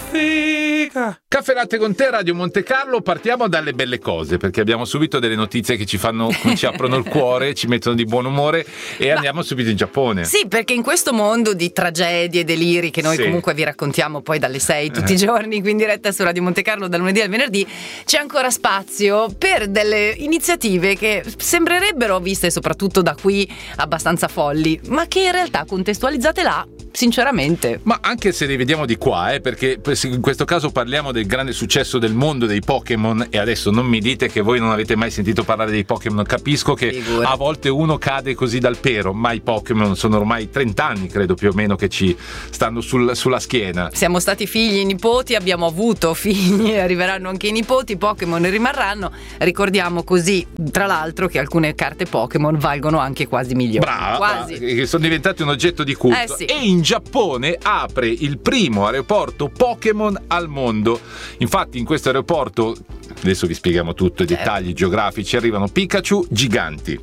figa. Caffè Latte con te, Radio Monte Carlo. Partiamo dalle belle cose, perché abbiamo subito delle notizie che ci aprono il cuore, ci mettono di buon umore e andiamo subito in Giappone. Sì, perché in questo mondo di tragedie e deliri che noi comunque vi raccontiamo poi dalle 6 tutti i giorni qui in diretta su Radio Monte Carlo dal lunedì al venerdì, c'è ancora spazio per delle iniziative che sembrerebbero, viste soprattutto da qui, abbastanza folli, ma che in realtà contestualizzate là, sinceramente. Ma anche se li vediamo di qua, perché in questo caso parliamo del grande successo del mondo dei Pokémon, e adesso non mi dite che voi non avete mai sentito parlare dei Pokémon. Capisco che a volte uno cade così dal pero, ma i Pokémon sono ormai 30 anni, credo più o meno, che ci stanno sulla schiena. Siamo stati figli e nipoti, abbiamo avuto figli, arriveranno anche i nipoti, i Pokémon rimarranno. Ricordiamo così, tra l'altro, che alcune carte Pokémon valgono anche quasi milioni. Brava, che sono diventati un oggetto di culto. Sì. E in Giappone apre il primo aeroporto Pokémon al mondo. Infatti in questo aeroporto, adesso vi spieghiamo tutto, i dettagli geografici, arrivano Pikachu giganti,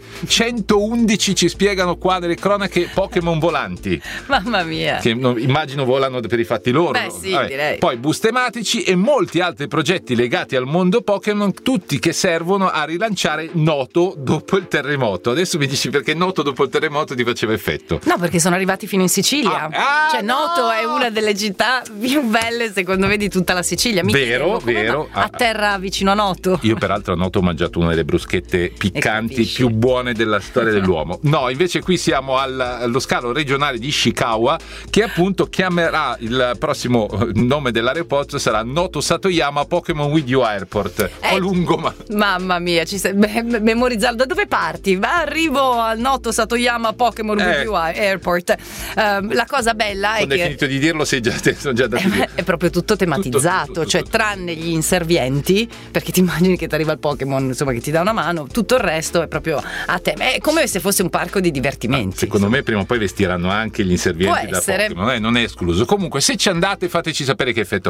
111 ci spiegano qua delle cronache Pokémon volanti. Mamma mia. Che immagino volano per i fatti loro. Beh, sì, direi. Poi bus tematici e molti altri progetti legati al mondo Pokémon, tutti che servono a rilanciare Noto dopo il terremoto. Adesso mi dici perché Noto dopo il terremoto ti faceva effetto. No, perché sono arrivati fino in Sicilia. Noto è una delle città più belle, secondo me, di tutta la Sicilia. Vero. A terra vicino a Noto. Io peraltro a Noto ho mangiato una delle bruschette piccanti più buone della storia dell'uomo. No, invece qui siamo allo scalo regionale di Ishikawa, che appunto chiamerà, il prossimo nome dell'aeroporto sarà Noto Satoyama Pokémon With You Airport. È lungo, ma mamma mia, memorizzarlo. Da dove parti? Arrivo al Noto Satoyama Pokémon With You Airport. La cosa bella è che finito di dirlo, sono già andati via. È proprio tutto tematizzato, tutto. Cioè tranne gli inservienti, perché ti immagini che ti arriva il Pokémon, insomma, che ti dà una mano, tutto il resto è proprio a te. È come se fosse un parco di divertimenti. Secondo me prima o poi vestiranno anche gli inservienti da Pokémon, non è escluso. Comunque, se ci andate, fateci sapere che effetto